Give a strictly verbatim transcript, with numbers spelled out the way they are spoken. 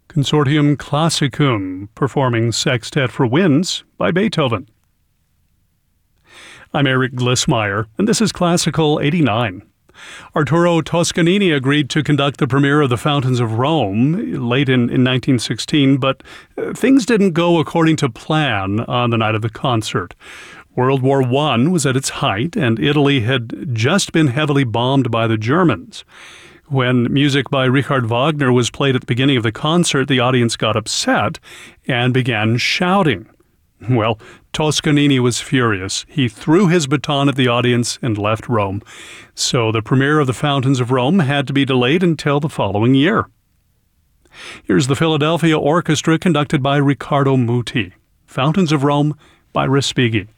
Consortium Classicum, performing Sextet for Winds by Beethoven. I'm Eric Glissmeyer, and this is Classical eighty-nine. Arturo Toscanini agreed to conduct the premiere of The Fountains of Rome late in, in nineteen sixteen, but uh, things didn't go according to plan on the night of the concert. World War One was at its height, and Italy had just been heavily bombed by the Germans. When music by Richard Wagner was played at the beginning of the concert, the audience got upset and began shouting. Well, Toscanini was furious. He threw his baton at the audience and left Rome. So the premiere of The Fountains of Rome had to be delayed until the following year. Here's the Philadelphia Orchestra conducted by Riccardo Muti. Fountains of Rome by Respighi.